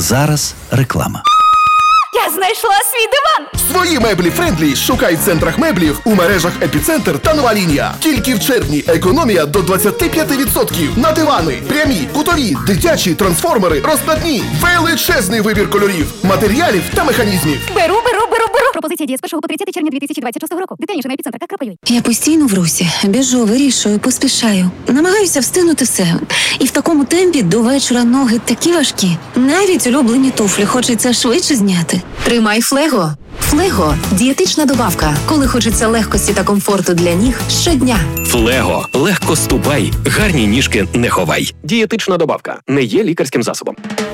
Зараз реклама. Я знайшла свій диван! Свої меблі Френдлі шукай в центрах меблів у мережах Епіцентр та Нова Лінія. Тільки в червні економія до 25% на дивани, прямі, кутові, дитячі, трансформери, розкладні. Величезний вибір кольорів, матеріалів та механізмів. Беру. Пропозиція діє з 1 по 30 червня 2026 року. Детальніше на епіцентр.ua. Я постійно в русі. Біжу, вирішую, поспішаю. Намагаюся встигнути все. І в такому темпі до вечора ноги такі важкі. Навіть улюблені туфлі хочеться швидше зняти. Тримай Флего. Флего – дієтична добавка, коли хочеться легкості та комфорту для ніг щодня. Флего. Легко ступай, гарні ніжки не ховай. Дієтична добавка. Не є лікарським засобом.